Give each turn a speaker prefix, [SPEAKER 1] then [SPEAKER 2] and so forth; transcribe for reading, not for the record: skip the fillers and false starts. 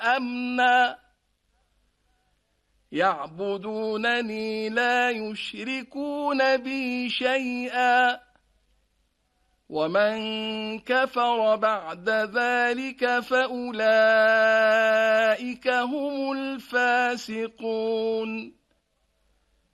[SPEAKER 1] أمنا يعبدونني لا يشركون بي شيئا ومن كفر بعد ذلك فأولئك هم الفاسقون